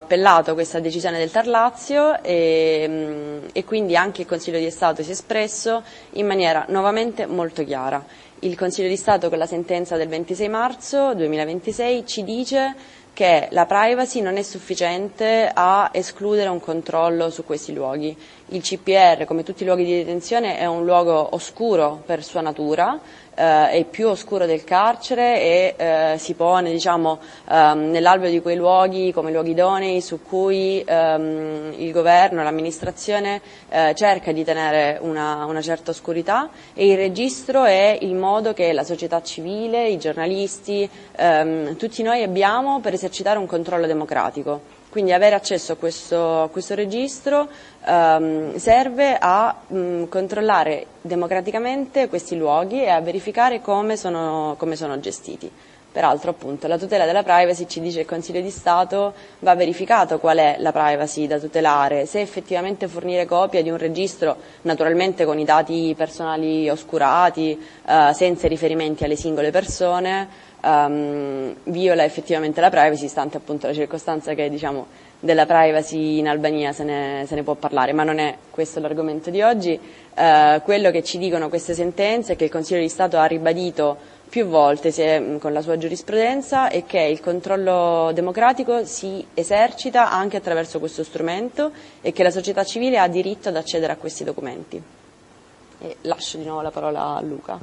appellato questa decisione del TAR Lazio e quindi anche il Consiglio di Stato si è espresso in maniera nuovamente molto chiara. Il Consiglio di Stato con la sentenza del 26 marzo 2026 ci dice che la privacy non è sufficiente a escludere un controllo su questi luoghi. Il CPR, come tutti i luoghi di detenzione, è un luogo oscuro per sua natura, è più oscuro del carcere e si pone nell'alveo di quei luoghi come luoghi idonei su cui il governo, l'amministrazione cerca di tenere una certa oscurità, e il registro è il modo che la società civile, i giornalisti, tutti noi abbiamo per esercitare un controllo democratico. Quindi avere accesso a questo registro serve a controllare democraticamente questi luoghi e a verificare come sono gestiti. Peraltro, appunto, la tutela della privacy, ci dice il Consiglio di Stato, va verificato qual è la privacy da tutelare, se effettivamente fornire copia di un registro, naturalmente con i dati personali oscurati, senza riferimenti alle singole persone, viola effettivamente la privacy, stante appunto la circostanza che della privacy in Albania se ne può parlare, ma non è questo l'argomento di oggi. Quello che ci dicono queste sentenze è che il Consiglio di Stato ha ribadito più volte con la sua giurisprudenza e che il controllo democratico si esercita anche attraverso questo strumento e che la società civile ha diritto ad accedere a questi documenti. E lascio di nuovo la parola a Luca.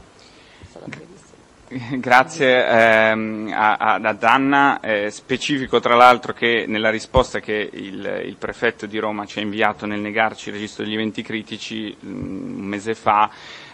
Grazie ad Anna, specifico tra l'altro che nella risposta che il prefetto di Roma ci ha inviato nel negarci il registro degli eventi critici un mese fa,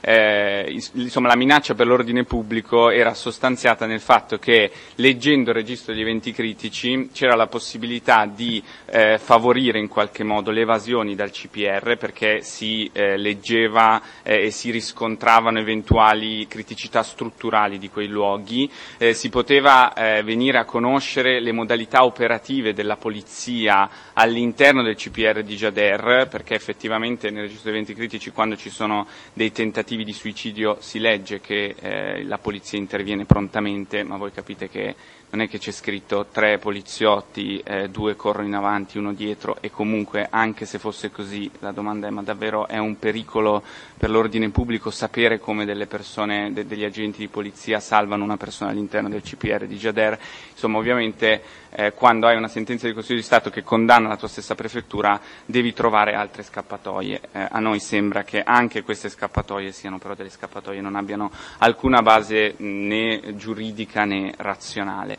la minaccia per l'ordine pubblico era sostanziata nel fatto che, leggendo il registro degli eventi critici, c'era la possibilità di favorire in qualche modo le evasioni dal CPR, perché si leggeva e si riscontravano eventuali criticità strutturali di quei luoghi, si poteva venire a conoscere le modalità operative della polizia all'interno del CPR di Gjader, perché effettivamente nel registro degli eventi critici, quando ci sono dei tentativi di suicidio, si legge che la polizia interviene prontamente, ma voi capite che non è che c'è scritto 3 poliziotti, 2 corrono in avanti, 1 dietro, e comunque, anche se fosse così, la domanda è: ma davvero è un pericolo per l'ordine pubblico sapere come delle persone, degli agenti di polizia salvano una persona all'interno del CPR di Gjader? Insomma, ovviamente quando hai una sentenza del Consiglio di Stato che condanna la tua stessa prefettura, devi trovare altre scappatoie. A noi sembra che anche queste scappatoie siano però delle scappatoie, non abbiano alcuna base né giuridica né razionale.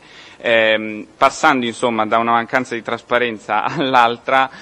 Passando insomma da una mancanza di trasparenza all'altra,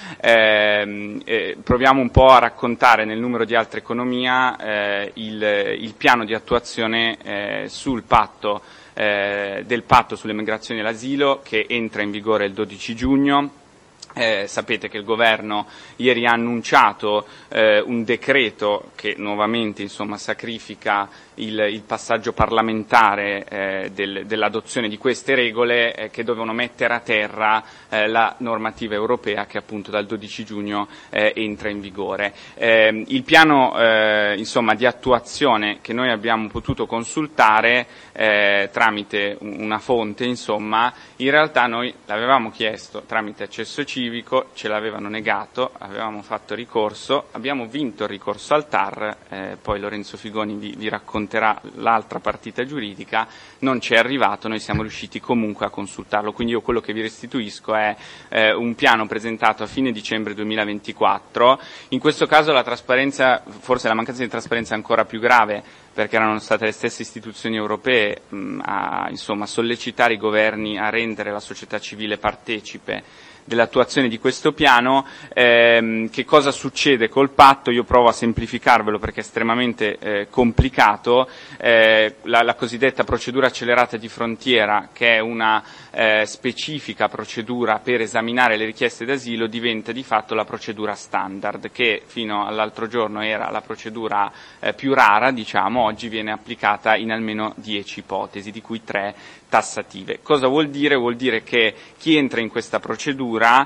proviamo un po' a raccontare nel numero di Altra Economia il piano di attuazione sul patto del patto sulle migrazioni e l'asilo, che entra in vigore il 12 giugno. Sapete che il governo ieri ha annunciato un decreto che nuovamente sacrifica il passaggio parlamentare dell'adozione di queste regole che dovevano mettere a terra la normativa europea che appunto dal 12 giugno entra in vigore. Il piano di attuazione che noi abbiamo potuto consultare tramite una fonte, in realtà noi l'avevamo chiesto tramite accesso civico, ce l'avevano negato, avevamo fatto ricorso, abbiamo vinto il ricorso al TAR, poi Lorenzo Figoni vi racconterà l'altra partita giuridica, non ci è arrivato, noi siamo riusciti comunque a consultarlo, quindi io quello che vi restituisco è un piano presentato a fine dicembre 2024, in questo caso la trasparenza, forse la mancanza di trasparenza è ancora più grave, perché erano state le stesse istituzioni europee a sollecitare i governi a rendere la società civile partecipe dell'attuazione di questo piano. Che cosa succede col patto? Io provo a semplificarvelo perché è estremamente complicato. La cosiddetta procedura accelerata di frontiera, che è una specifica procedura per esaminare le richieste d'asilo, diventa di fatto la procedura standard, che fino all'altro giorno era la procedura più rara, oggi viene applicata in almeno 10 ipotesi, di cui 3 tassative. Cosa vuol dire? Vuol dire che chi entra in questa procedura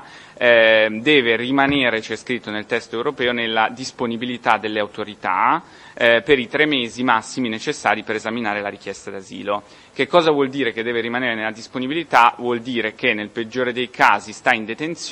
deve rimanere, c'è scritto nel testo europeo, nella disponibilità delle autorità per i 3 mesi massimi necessari per esaminare la richiesta d'asilo. Che cosa vuol dire che deve rimanere nella disponibilità? Vuol dire che nel peggiore dei casi sta in detenzione